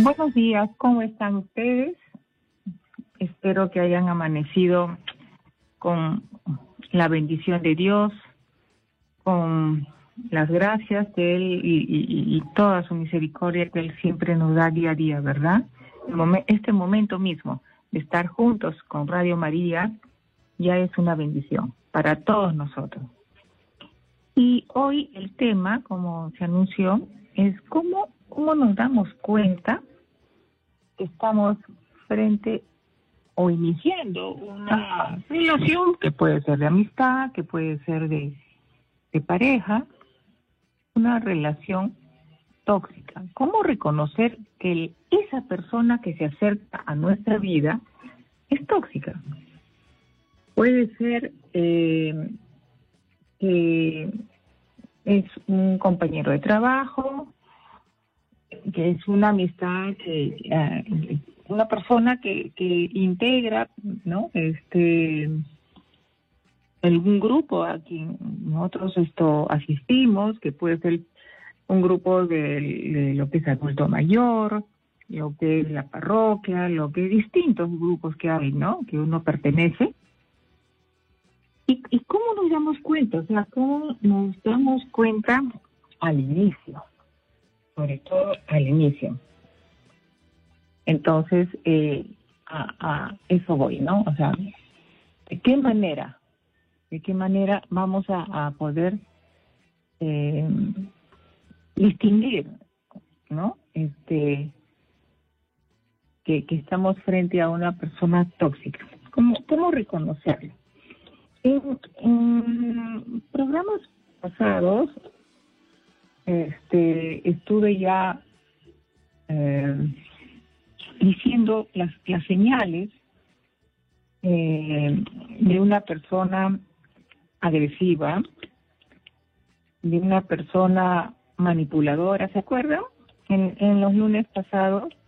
Buenos días, ¿cómo están ustedes? Espero que hayan amanecido con la bendición de Dios, con las gracias de Él y toda su misericordia que Él siempre nos da día a día, ¿verdad? Este momento mismo de estar juntos con Radio María ya es una bendición para todos nosotros. Y hoy el tema, como se anunció, es cómo nos damos cuenta que estamos frente o iniciando una relación que puede ser de amistad, que puede ser de pareja, una relación tóxica. ¿Cómo reconocer que esa persona que se acerca a nuestra vida es tóxica? Puede ser que es un compañero de trabajo, que es una amistad, una persona que integra, ¿no? Algún grupo a quien nosotros asistimos, que puede ser un grupo de lo que es adulto mayor, lo que es la parroquia, lo que distintos grupos que hay, ¿no? Que uno pertenece. ¿Y cómo nos damos cuenta? O sea, ¿cómo nos damos cuenta al inicio? Sobre todo al inicio. Entonces, a eso voy, ¿no? O sea, ¿de qué manera vamos a poder distinguir, ¿no? Que estamos frente a una persona tóxica. ¿Cómo reconocerlo? En programas pasados, estuve ya diciendo las señales de una persona agresiva, de una persona manipuladora, ¿se acuerdan? En los lunes pasados